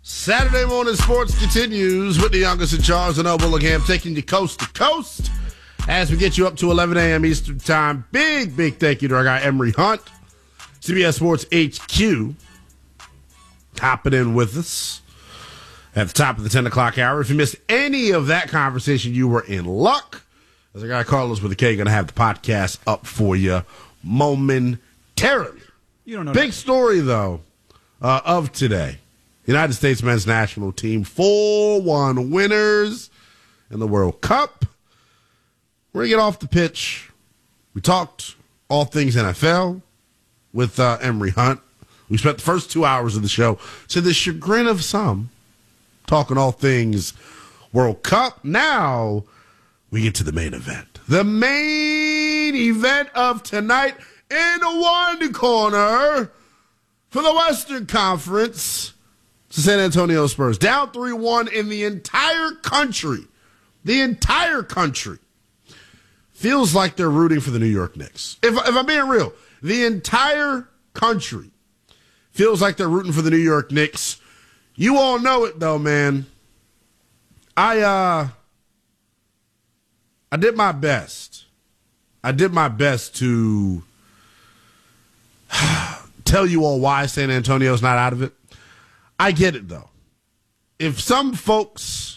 Saturday morning sports continues with the youngest in Charles and Willingham taking you coast to coast as we get you up to 11 a.m. Eastern time. Big thank you to our guy Emery Hunt, CBS Sports HQ, hopping in with us at the top of the 10 o'clock hour. If you missed any of that conversation, you were in luck. As our guy Carlos with a K going to have the podcast up for you momentarily. You don't know. Big story, though, of today. United States men's national team, 4-1 winners in the World Cup. We're going to get off the pitch. We talked all things NFL with Emery Hunt. We spent the first 2 hours of the show, to the chagrin of some, talking all things World Cup. Now we get to the main event. The main event of tonight in one corner for the Western Conference. The San Antonio Spurs down 3-1 in the entire country. The entire country feels like they're rooting for the New York Knicks. If I'm being real, the entire country feels like they're rooting for the New York Knicks. You all know it, though, man. I did my best. I did my best to tell you all why San Antonio's not out of it. I get it, though. If some folks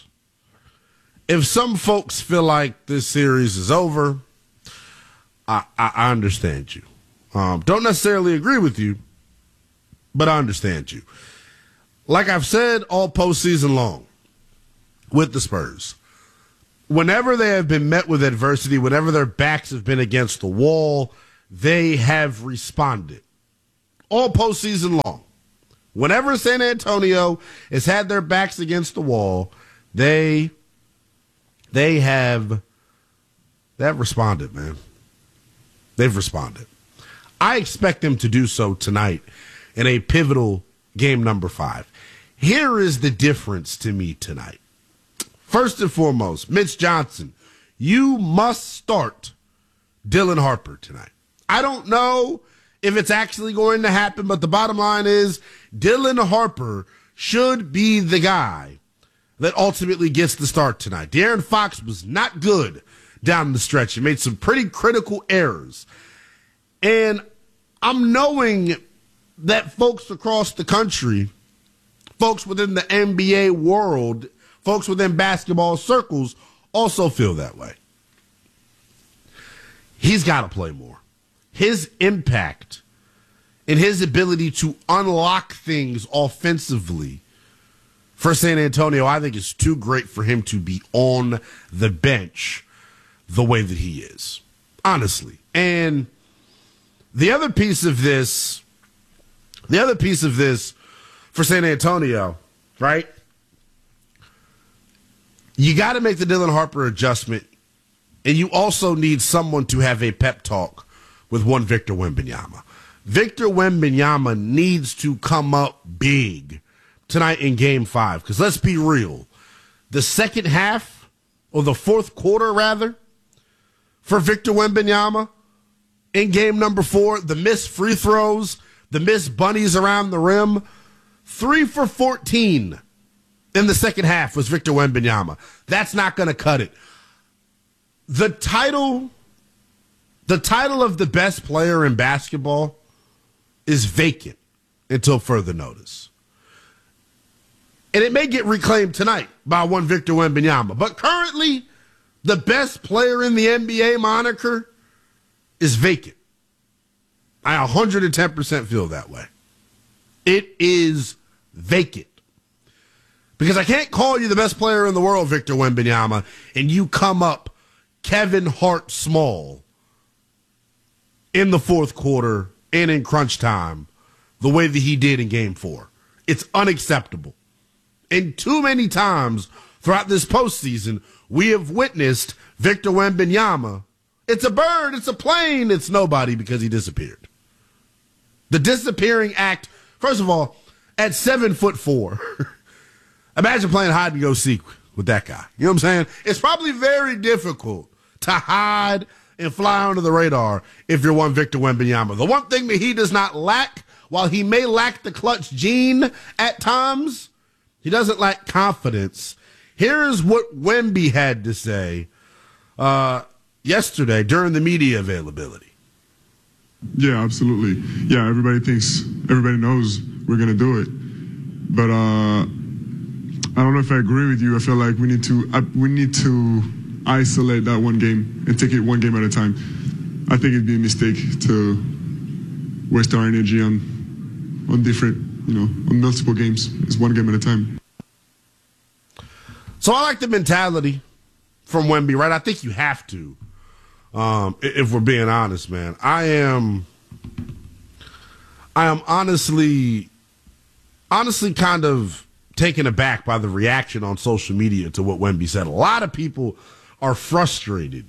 feel like this series is over, I understand you. Don't necessarily agree with you, but I understand you. Like I've said all postseason long with the Spurs, whenever they have been met with adversity, whenever their backs have been against the wall, they have responded. All postseason long. Whenever San Antonio has had their backs against the wall, they have responded, man. They've responded. I expect them to do so tonight in a pivotal game number 5. Here is the difference to me tonight. First and foremost, Mitch Johnson, you must start Dylan Harper tonight. I don't know if it's actually going to happen, but the bottom line is Dylan Harper should be the guy that ultimately gets the start tonight. De'Aaron Fox was not good down the stretch. He made some pretty critical errors. And I'm knowing that folks across the country, folks within the NBA world, folks within basketball circles also feel that way. He's got to play more. His impact and his ability to unlock things offensively for San Antonio, I think, is too great for him to be on the bench the way that he is, honestly. And the other piece of this for San Antonio, right? You got to make the Dylan Harper adjustment, and you also need someone to have a pep talk with one Victor Wembanyama. Victor Wembanyama needs to come up big tonight in Game 5. Because let's be real, the second half, or the fourth quarter rather, for Victor Wembanyama in game number 4, the missed free throws, the missed bunnies around the rim, 3 for 14 in the second half was Victor Wembanyama. That's not going to cut it. The title of the best player in basketball is vacant until further notice. And it may get reclaimed tonight by one Victor Wembanyama. But currently, the best player in the NBA moniker is vacant. I 110% feel that way. It is vacant. Because I can't call you the best player in the world, Victor Wembanyama, and you come up Kevin Hart small in the fourth quarter and in crunch time the way that he did in Game 4. It's unacceptable. And too many times throughout this postseason, we have witnessed Victor Wembanyama. It's a bird, it's a plane, it's nobody because he disappeared. The disappearing act, first of all, at 7'4", imagine playing hide and go seek with that guy. You know what I'm saying? It's probably very difficult to hide and fly under the radar if you're one Victor Wembanyama. The one thing that he does not lack, while he may lack the clutch gene at times, He doesn't lack confidence. Here's what Wemby had to say yesterday during the media availability. Yeah, absolutely. Yeah, everybody knows we're going to do it. But I don't know if I agree with you. I feel like we need to isolate that one game and take it one game at a time. I think it'd be a mistake to waste our energy on different, on multiple games. It's one game at a time. So I like the mentality from Wemby, right? I think you have to, if we're being honest, man. I am honestly kind of taken aback by the reaction on social media to what Wemby said. A lot of people are frustrated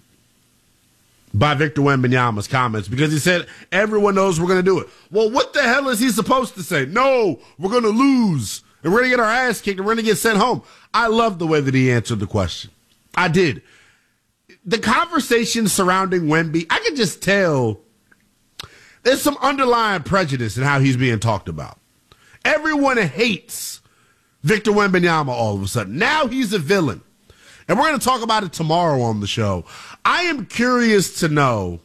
by Victor Wembanyama's comments because he said everyone knows we're going to do it. Well, what the hell is he supposed to say? No, we're going to lose, and we're going to get our ass kicked, and we're going to get sent home. I love the way that he answered the question. I did. The conversation surrounding Wemby, I could just tell there's some underlying prejudice in how he's being talked about. Everyone hates Victor Wembanyama all of a sudden. Now he's a villain. And we're going to talk about it tomorrow on the show. I am curious to know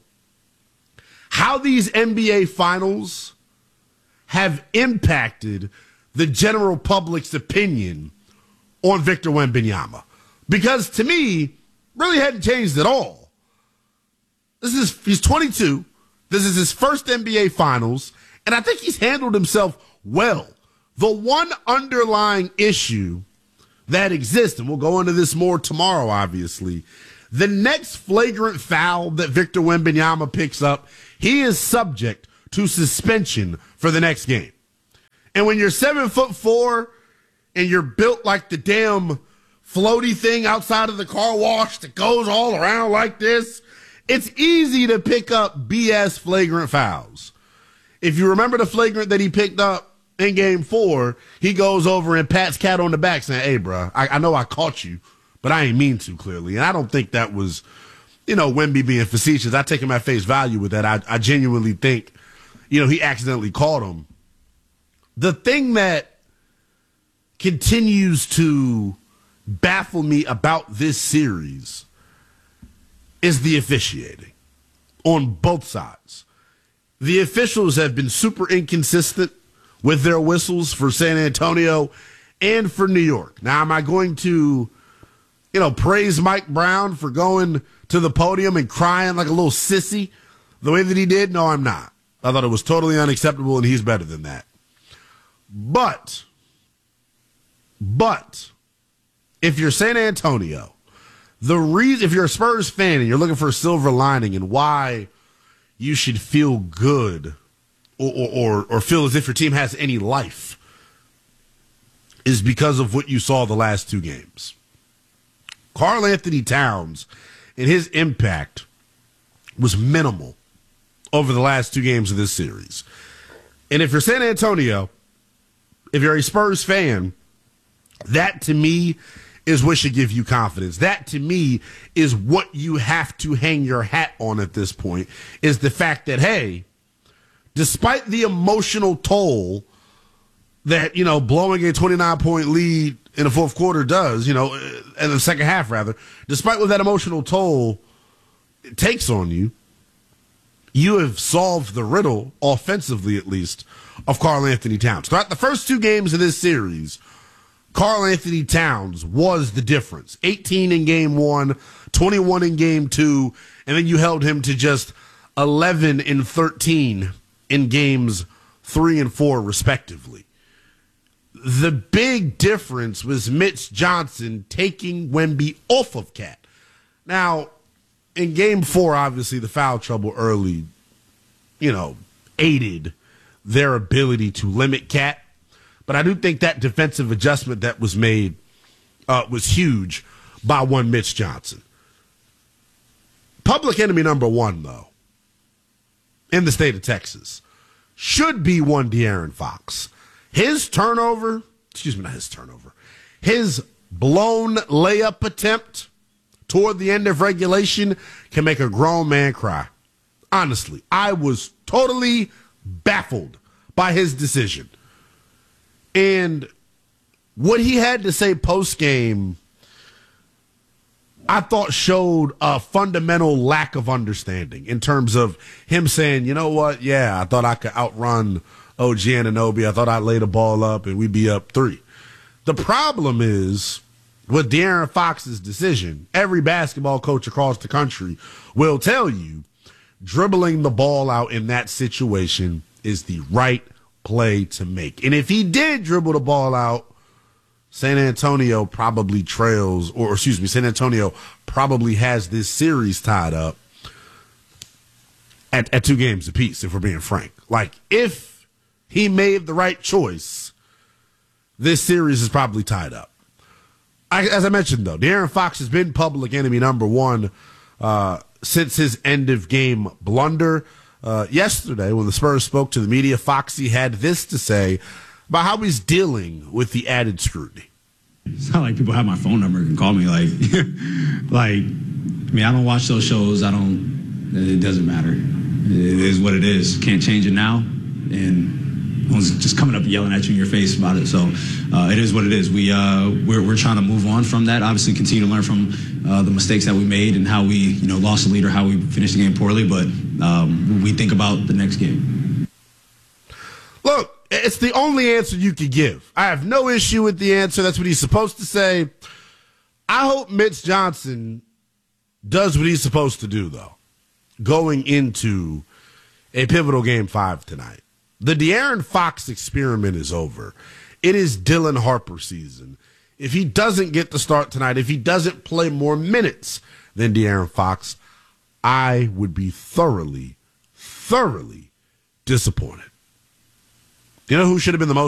how these NBA finals have impacted the general public's opinion on Victor Wembanyama. Because to me, really hadn't changed at all. He's 22. This is his first NBA finals. And I think he's handled himself well. The one underlying issue that exists, and we'll go into this more tomorrow, obviously, the next flagrant foul that Victor Wembanyama picks up, he is subject to suspension for the next game. And when you're 7'4" and you're built like the damn floaty thing outside of the car wash that goes all around like this, it's easy to pick up BS flagrant fouls. If you remember the flagrant that he picked up in game 4, he goes over and pats Cat on the back saying, hey, bro, I know I caught you, but I ain't mean to, clearly. And I don't think that was, Wemby being facetious. I take him at face value with that. I genuinely think, he accidentally caught him. The thing that continues to baffle me about this series is the officiating on both sides. The officials have been super inconsistent with their whistles for San Antonio and for New York. Now, am I going to, praise Mike Brown for going to the podium and crying like a little sissy the way that he did? No, I'm not. I thought it was totally unacceptable, and he's better than that. But, if you're San Antonio, if you're a Spurs fan and you're looking for a silver lining and why you should feel good or feel as if your team has any life is because of what you saw the last 2 games. Karl Anthony Towns and his impact was minimal over the last 2 games of this series. And if you're San Antonio, if you're a Spurs fan, that to me is what should give you confidence. That to me is what you have to hang your hat on at this point, is the fact that, hey, despite the emotional toll that, blowing a 29-point lead in the fourth quarter does, in the second half rather, despite what that emotional toll takes on you, you have solved the riddle, offensively at least, of Karl Anthony Towns. Throughout the first 2 games of this series, Karl Anthony Towns was the difference. 18 in game 1, 21 in game 2, and then you held him to just 11 and 13 in games 3 and 4, respectively. The big difference was Mitch Johnson taking Wemby off of Cat. Now, in game 4, obviously, the foul trouble early, aided their ability to limit Cat. But I do think that defensive adjustment that was made was huge by one Mitch Johnson. Public enemy number 1, though, in the state of Texas, should be one De'Aaron Fox. His blown layup attempt toward the end of regulation can make a grown man cry. Honestly, I was totally baffled by his decision. And what he had to say post-game, I thought showed a fundamental lack of understanding in terms of him saying, you know what, yeah, I thought I could outrun OG Anunoby. I thought I'd lay the ball up and we'd be up 3. The problem is with De'Aaron Fox's decision, every basketball coach across the country will tell you dribbling the ball out in that situation is the right play to make. And if he did dribble the ball out, San Antonio probably San Antonio probably has this series tied up at 2 games apiece, if we're being frank. Like, if he made the right choice, this series is probably tied up. As I mentioned, though, De'Aaron Fox has been public enemy number 1 since his end-of-game blunder. Yesterday, when the Spurs spoke to the media, Foxy had this to say about how he's dealing with the added scrutiny. It's not like people have my phone number and call me like, I don't watch those shows. It doesn't matter. It is what it is. Can't change it now. And no one's just coming up yelling at you in your face about it. So it is what it is. We're trying to move on from that. Obviously, continue to learn from the mistakes that we made and how we lost the lead or how we finished the game poorly. But we think about the next game. Look, it's the only answer you could give. I have no issue with the answer. That's what he's supposed to say. I hope Mitch Johnson does what he's supposed to do, though, going into a pivotal Game 5 tonight. The De'Aaron Fox experiment is over. It is Dylan Harper season. If he doesn't get the start tonight, if he doesn't play more minutes than De'Aaron Fox, I would be thoroughly, thoroughly disappointed. You know who should have been the most